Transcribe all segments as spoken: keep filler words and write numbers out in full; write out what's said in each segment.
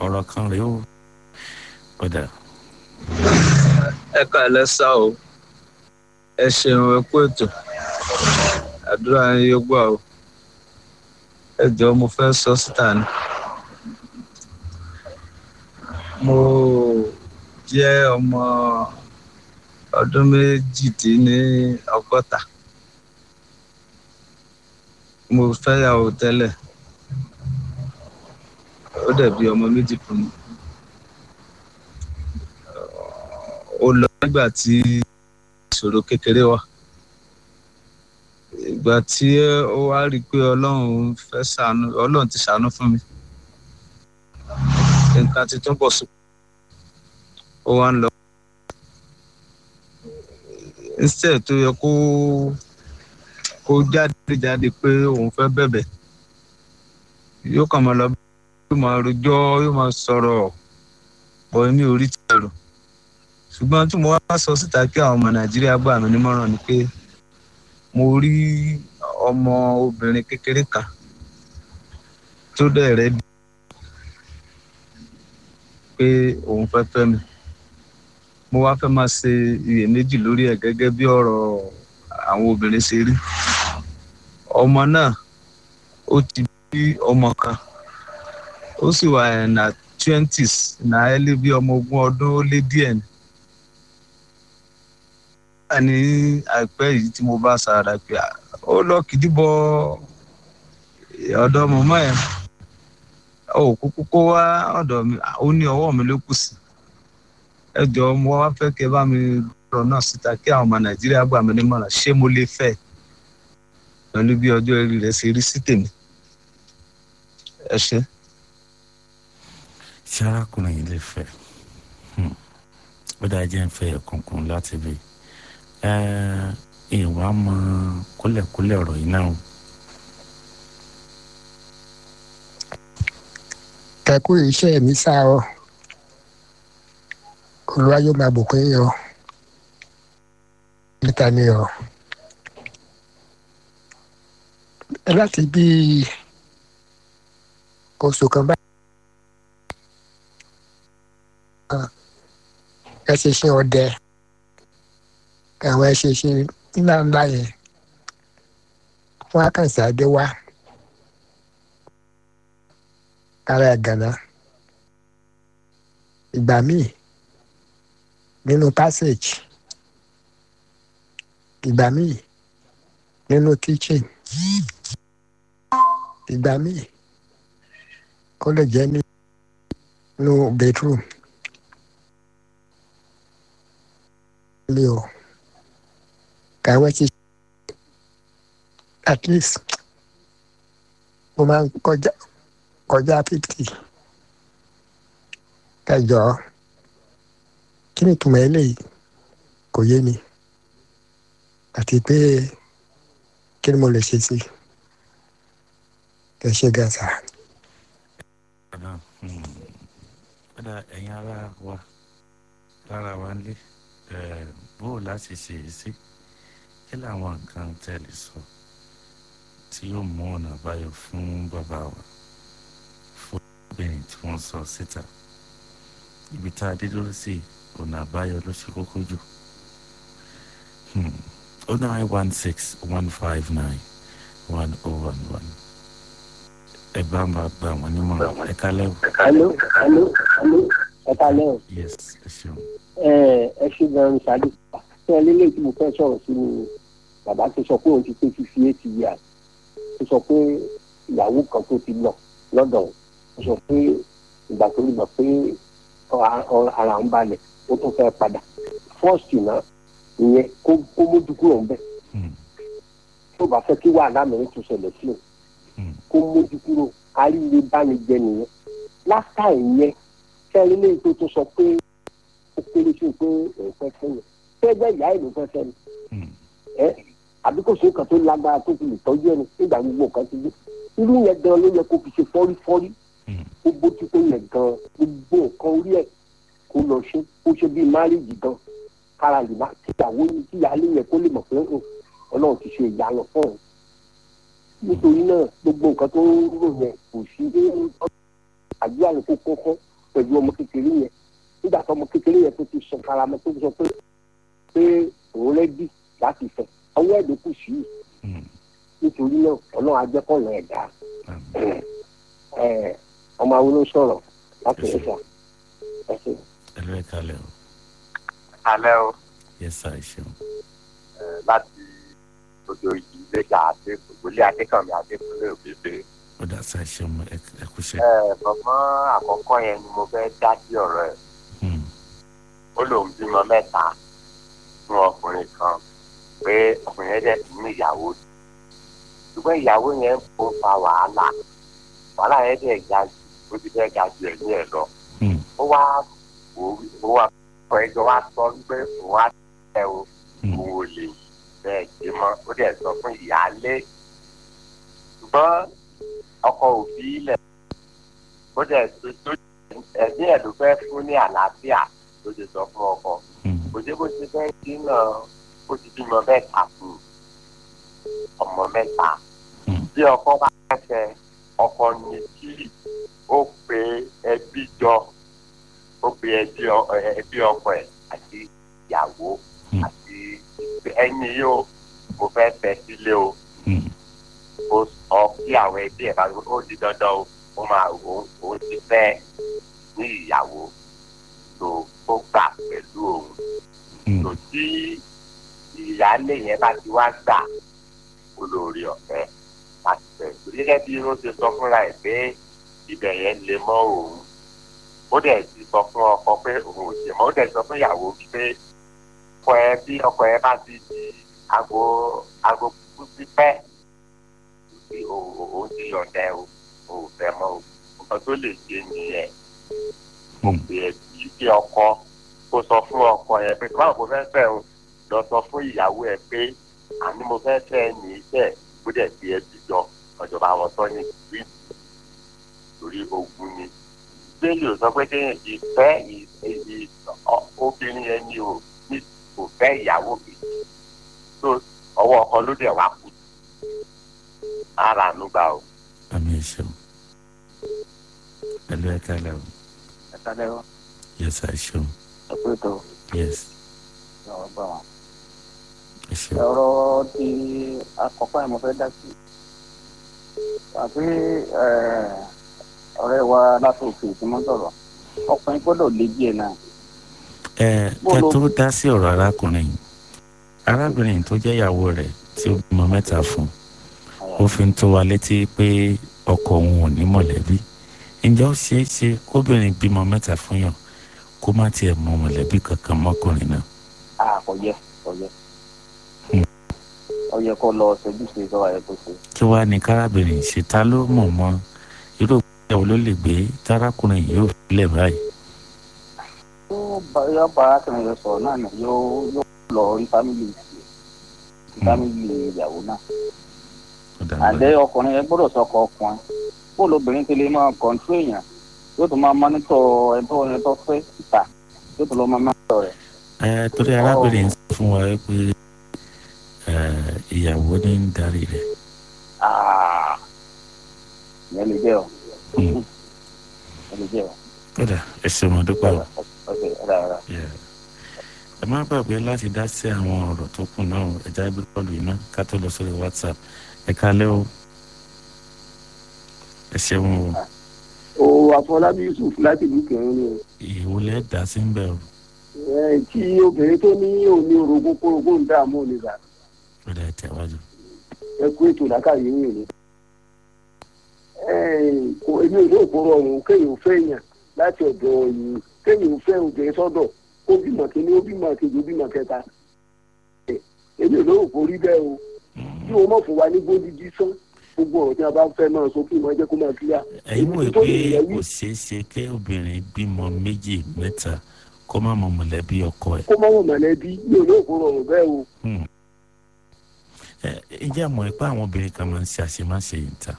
ọ̀rọ̀ kan rèé o padà. ẹ kàlẹ́ sá o ẹ ṣeun ẹ kú ètò àdúrà yín yóò gbà o ẹ jọ̀ọ́ mo fẹ́ sọ síta ni mo jẹ́ ọmọ ọdún méjìdínlọ́gọ́ta mo fẹ́yàwó tẹ́lẹ̀ ó dẹ̀ bí ọmọ méjì fún mi ó lọ nígbà tí ìṣòro kékeré wà ìgbà tí ó wá rí i pé ọlọ́run fẹ́ ṣàánú ọlọ́run ti ṣàánú fún mi nǹkan ti tún bọ̀ sùn ó wá ń lọ instead tó yẹ kó kó jáde jáde pé òun fẹ́ bẹ̀bẹ̀ yóò kàn máa lọ yóò máa rojọ́ yóò máa sọ̀rọ̀ bọ̀ èmi ò rí tẹ̀rù ṣùgbọ́n tí mo wá sọ síta kí àwọn ọmọ nàìjíríà gbà mí nímọ̀ràn ni pé mo rí ọmọ obìnrin kékeré kan tó dẹ̀ rẹ́ bí pé òun fẹ́ fẹ́ mi mo wá fẹ́ máa ṣe iyèméjì lórí ẹ̀ gẹ́gẹ́ bí ọ̀rọ̀ àwọn obìnrin ṣe rí ọmọ náà ó ti bí ọmọ kan ó sì wà ẹ̀nà twenties náà ẹ lé bí ọmọ ogún ọdún ó lé díẹ̀ ni ní àìpẹ́ yìí tí mo bá ṣàrà pé ó lọ kìdíbọ ọ̀dọ̀ mọ̀mọ́ ẹ̀ ó kúkú kó wá ọ̀dọ̀ mi ó ní ọwọ́ mi ló kù sí ẹ jọ̀ọ́ mo wá fẹ́ kí ẹ bá mi rọ̀ náà síta kí àwọn ọmọ nàìjíríà gbà mí nímọ̀ràn ṣé mo lè fẹ́ pẹ̀lú bí ọjọ́ orí rẹ̀ ṣe rí sí tèmi ẹ ṣé. ṣé arákùnrin yìí lè fẹ́ ó dáa jẹ́ ń fẹ́ ẹ̀kùnkùn láti bí ìwà mọ kólẹ̀kólẹ̀ ọ̀rọ̀ yìí náà. kẹ́kù iṣẹ́ mi sá ọ olúwa yóò máa bùkún yín ọ níta ni ọ láti bí oṣù kan báyìí ẹ ṣe ṣe ọdẹ àwọn ẹ ṣe ṣe ńlá ńlá yẹn wọn á kàn sáadé wá ara ẹ̀gànná ìgbà míì nínú passage ìgbà míì nínú kitchen ìgbà míì ó lè jẹ́ nínú bedroom ilé o kàwé ti at least mo máa ń kọjá kọjá fifty kẹjọ kí ni ìtumọ̀ eléyìí kò yé mi àti pé kí ni mo lè ṣe sí ẹ ṣe gàṣà. padà ẹ̀yin ara wa lára wa ń lé bó láti ṣe é sí kí làwọn nǹkan tẹ̀lé sọ tí yóò mú ọ̀nà àbáyọ fún bàbá wa fún obìnrin tí wọ́n sọ síta ibi tá a dé dúró sí ọ̀nà àbáyọ ló ṣe kókó jù. oh nine one six one five nine one oh one one ẹ bá ń bá gbà wọ́n nímọ̀ràn ẹ kálẹ́ o. alo alo alo ẹ kálẹ́ o. yes ẹ ṣeun. ẹ ẹ ṣe gan-an ṣáájú tí ẹ lélẹ́yìí tí mo fẹ́ sọ̀rọ̀ sí ni bàbá tó sọ pé òun ti pé fífi eighty years tó sọ pé ìyàwó kan tó ti lọ lọ́dọ̀ òun tó sọ pé ìgbà tó rí mọ̀ pé ara ń balẹ̀ ó tún fẹ́ padà first náà ìyẹn kó kó mójú kúrò ń bẹ̀ tó bá fẹ́ kí wàhálà mẹ́rin tún ṣẹlẹ̀ sí òun kó mójú kúrò àríwé bánijẹ nìyẹn láta ìyẹn fẹ́ẹ́ lélẹ́yìí tó tún sọ pé ó kéré sí pé òun fẹ́ fẹ́ yẹn fẹ́gbẹ́ ìyá ìlú fẹ́ fẹ́ ni ẹ àbí kò sí nǹkan tó lágbára tó fi lè tọ́jú ẹni nígbà gbogbo nǹkan ti dé irú yẹn gan ló yẹ kó fi ṣe fọ́rífọ́rí ó bójú tó yẹ gan gbogbo nǹkan orí ẹ̀ kó lọ ṣe ó ṣe bíi márìjì gan kára lè má tíyàwó ní tíyàlé yẹn kó lè mọ̀ pé ọlọ́run ti ṣe ìyanu fún òun nítorí náà gbogbo nǹkan tó ń rò yẹn kò sí àdúrà ní kókó fún pẹ̀lú ọmọ kékeré yẹn nígbà tó ọmọ kékeré yẹn tó ti sọ faramọ́ tó sọ pé pé òun rẹ́dí láti fẹ́ àwọn ẹ̀dùn kù sí i nítorí náà ọlọ́run ajẹ́kọ̀ọ́ ẹ̀dá ọmọ àwọn ló sọ̀rọ̀ láti ẹ̀ṣà ẹ̀ṣẹ̀. ẹlú ẹ kalẹ̀ o. alẹ́ o. yẹ sá ìṣeun. láti odò ìlẹ́jà àti ògbólé adékànmí adékúnlé òbèbè. ó dá sá ìṣeun ẹ kúṣẹ́. ẹ bọ̀mọ́ àkọ́kọ́ yẹn ni mo fẹ́ dá sí ọ̀rọ̀ ẹ̀. ó lóun bímọ mẹ́ta fún ọkùnrin kan pé ọkùnrin yẹn dẹ̀ ní ìyàwó ṣùgbọ́n ìyàwó yẹn kò fa wàhálà wàhálà yẹn dẹ̀ ga jù ó ti fẹ́ ga jù ẹ̀ ní ẹ̀ lọ. ó wá ó wá ọkọ̀ ẹjọ́ wá sọ pé òun á tẹ̀ o òun ò lè bẹ́ẹ̀ gbé mọ́ ó dẹ̀ sọ fún ìyáálé ṣùgbọ́n ọkọ̀ òbí ilẹ̀ ó dẹ̀ tó ẹ̀mí ẹ̀ ló fẹ́ fún ní àlàáfíà ló ti sọ fún ọkọ kò dé bó ti fẹ́ kí náà ó ti bímọ mẹ́ta fún ọmọ mẹ́ta bí ọkọ bá fẹ́ ọkọ ní kí ó pe ẹbí jọ ó pe ẹbí ọkọ ẹ̀ àti ìyàwó àti ẹni yóò mo fẹ́ fẹ́ sílé o ó sọ kí àwọn ẹbí ẹ̀ bá ó di dandan o ó máa òun ti fẹ́ ní ìyàwó tó ó gbà pẹ̀lú òun tó tí ìyáálé yẹn bá ti wá gbà olórí ọ̀fẹ́ láti fẹ́ gẹ́gẹ́ bí ó ṣe sọ fúnra ẹ̀ pé ibẹ̀ yẹn lè mọ́ òun ó dẹ̀ ti sọ fún ọkọ pé òun ò ṣe mọ́ ó dẹ̀ sọ fún ìyàwó pé ọkọ ẹ bí ọkọ ẹ bá ti di aago aago pípẹ́ òun ti yọ̀ǹda ẹ o ò fẹ́ mọ́ o nǹkan tó lè ṣe nìyẹn mo pè é kí ọkọ kó sọ fún ọkọ yẹn pé báwo mo fẹ́ fẹ́ o lọ sọ fún ìyàwó ẹ pé àní mo fẹ́ fẹ́ ní iṣẹ́ kó dẹ̀ fi ẹbí jọ ọ̀jọ̀ba àwọn tó ní ìlú torí ogun ni. bẹ́ẹ̀ni ò sọ pé kí ìfẹ́ obìnrin yẹn ni ò ní kò fẹ́ ìyàwó kejì tó ọwọ́ ọkọ ló dẹ̀ wá kú ara àánú gbà o. àmì ìṣeun ẹlú ẹ kalẹ̀ o. ẹ kalẹ̀ o. yes ìṣeun. ẹ pé tó. yes. ọ̀rọ̀ bá wọn. ìṣeun. ọ̀rọ̀ tí àkọ́kọ́ yẹn mo fẹ́ dá sí àti ọ̀rẹ́ wa látòkè tí wọ́n sọ̀rọ̀ ọkùnrin gbọ́dọ̀ lé díẹ̀ náà. ẹ kẹ tó dá sí ọ̀rọ̀ arákùnrin yìí arábìnrin tó jẹ́ ìyàwó rẹ̀ tí ó bímọ mẹ́ta fún ó fi ń tó wa létí pé ọkọ òun ò ní mọ̀lẹ́bí ǹjẹ́ ó ṣeé ṣe kóbìnrin bímọ mẹ́ta fún yàn kó má tiẹ̀ mọ mọ̀lẹ́bí kankan mọ́kùnrin náà. a kò yẹ kò yẹ ó yẹ kó lọ ṣojú ṣe sọ àyẹ tó ṣe. kí wàá ní kárábìnrin ṣe ta ló mọ̀ mọ́ irú ìgbéyàwó ló lè gbé tárákùnrin yóò filẹ̀ báyìí. yóò bá arákùnrin rẹ sọ̀rọ̀ náà ni yóò yóò lọ rí fámìlì fámìlì ìyàwó náà. àdé ọkùnrin yẹn gbọ́dọ̀ sọkọ ọkùnrin kó lóbìnrin ti lè máa kọ̀ǹtú èèyàn yóò tún máa mọ́nítọ̀ ẹ̀tọ́ ẹni tó fẹ́ ìta yóò tún lọ máa mọ́nítọ̀ rẹ̀. ẹ torí arábìnrin sọ fún wa pé ìyàwó ní ń darí rẹ̀. ìyẹn lè jẹ́ o. ìyẹn lè jẹ́ o. kódà ẹ ṣe mọ dúpẹ́ o. ẹ ẹ má gbàgbé láti dá sí àwọn ọ̀rọ̀ tó kù náà ẹ̀já ibi kọlù iná ká tó lọ sórí WhatsApp ẹ kálẹ́ o ẹ ṣeun o. o Afọlábí Yusuf láti ìlú kẹrin ni o. ìwúlẹ̀ dá sí ń bẹ̀ o. ẹ tí obìnrin tó ní òní orogún kórogún ń dààmú òní rà. ó dà tẹ̀wájú. ẹ kú ètò làkàyè yìí ni. èmi ò ní òkú rọrùn kéèyàn fẹ́ èèyàn láti ọ̀dọ̀ yìí kéèyàn fẹ́ obìnrin sọ́dọ̀ ó bímọ kínní ó bímọ kejì ó bímọ kẹta. èmi ò ní òkú rí bẹ́ẹ̀ o bí o mọ̀ fún wa ní gbódìjí sán gbogbo ọ̀rọ̀ tí a bá fẹ́ máa sọ fún ìmọ̀ ẹjẹ́ kó máa kíyà. ẹ̀yin mọ̀ pé kò ṣeé ṣe kí obìnrin bímọ méjì mẹ́ta kó má mọ mọ̀lẹ́bí ọkọ ẹ̀. kó má mọ mọ̀lẹ́bí mi ò ní òkú rọrùn bẹ́ẹ̀ o. ẹ ǹjẹ́ àmọ́ ipá àwọn obìnrin kan máa ń ṣe àṣemáṣe yìí ta.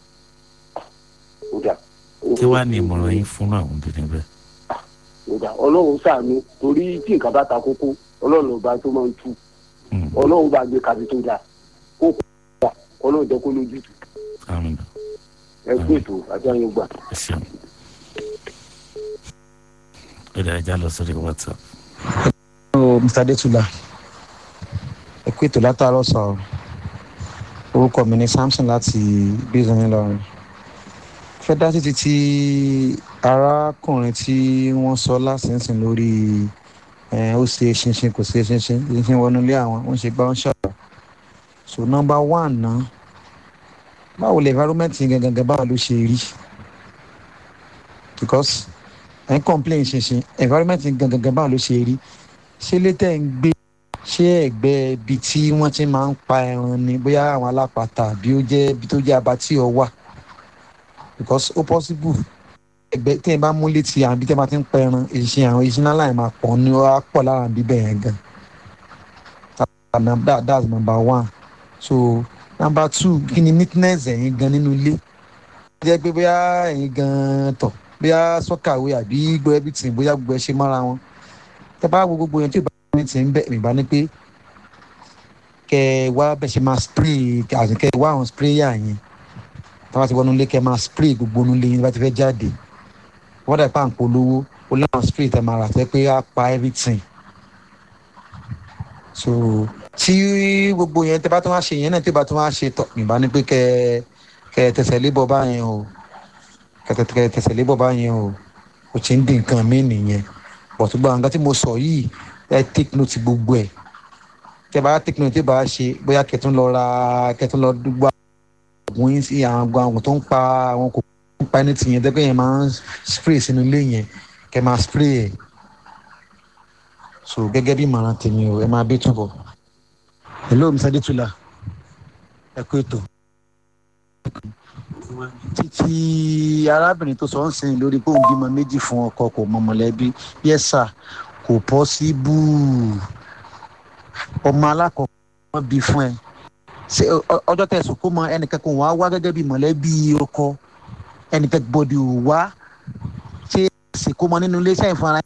kí wàá ní ìmọ̀ràn yín fún àwọn obìnrin bẹ́ẹ̀. ọlọ́run ṣàánú torí tí nǹkan bá ta kókó ọlọ́run ọba tó máa ń tú ọlọ́run bá gbé kàbí tó dáa kó kó gbà ọlọ́run jẹ́ kó lójútùú. àmín. ẹ kú ètò àti àyè gbà. ẹ ṣeun. ó dẹ̀ já lọ sórí WhatsApp. o Mr. Adétúlà ẹ kú ètò látàárọ̀ sọ orúkọ mi ní Samson láti bíìsàn ńlọrọrin fẹ́ dá títí tí arákùnrin tí wọ́n sọ lásìnsìn lórí ẹ̀ ó ṣe ṣinṣin kò ṣe ṣinṣin ṣinṣin wọnú ilé àwọn wọ́n ṣe gbá wọn ṣàrà so number one náà báwo lè environment yẹn gangan báwo ló ṣe rí because ẹ̀ ń complain ṣinṣin environment yẹn gangan báwo ló ṣe rí ṣé létẹ̀ ń gbé ṣé ẹ̀gbẹ́ ibi tí wọ́n ti máa ń pa ẹran ni bóyá àwọn alápatà bí ó jẹ́ ibi tó jẹ́ abatí ọ wà because ó possible ẹgbẹ́ tí ẹ bá mú létí àwọn ibi tí ẹ bá ti ń pa ẹran ìṣe àwọn ìṣiná láì máa pọ̀ ní ó á pọ̀ lára bíbẹ̀ yẹn gan that, that's number one so number two kí ni neatness ẹ̀yin gan nínú ilé jẹ́ pé bóyá ẹ̀yin gan tọ̀ bóyá sọ́kàwé àbí gbọ́ everything bóyá gbogbo ẹ ṣe mọ́ra wọn tẹ́ bá wo gbogbo yẹn tí ò bá ní ti ń bẹ̀ mí bá ní pé kẹ wá bẹ ṣe máa spray àti kẹ wá àwọn sprayer yẹn tí wọ́n ti wọnú ilé kẹ máa spray gbogbo inú ilé yẹn bá ti fẹ́ jáde wọ́n dà pa àǹpọ̀ lówó ó láwọn spray tẹ máa rà tẹ́ pé á pa everything so tí gbogbo yẹn tẹ bá tún wá ṣe yẹn náà tí bá tún wá ṣe tọ̀ mí bá ní pé kẹ kẹ tẹsẹ̀ lébọ̀ bá yẹn o kẹ tẹsẹ̀ lébọ̀ bá yẹn o ó ti ń dín nǹkan mí nìyẹn bọ̀túgbà nǹkan tí mo sọ yìí ẹ take note gbogbo ẹ̀ tẹ bá take note tí bá ṣe bóyá kẹtún lọ ra kẹtún lọ dúgbà ògùn yín sí àwọn àwọn tó ń pa àwọn kò ń pa ẹni tìyẹn dẹ́gbẹ́ yẹn máa ń spray sínú ilé yẹn kẹ máa spray ẹ̀ so gẹ́gẹ́ bí ìmọ̀ràn tèmi o ẹ máa bí túbọ̀. hello Mister Adétúlà ẹ kú ètò títí arábìnrin tó sọ ń sìn lórí pé òun bímọ méjì fún ọkọ kò mọ mọ̀lẹ́bí yes sir kò pọ́síbù ọmọ alákọ̀ọ́kọ́ wọn bí fún ẹ ṣé ọjọ́ tẹ̀sùn kó mọ ẹnìkan kò wá wá gẹ́gẹ́ bí mọ̀lẹ́bí ọkọ ẹnìkan gbọ́dọ̀ wá ṣé ṣe kó mọ nínú ilé sẹ́yìn fún ara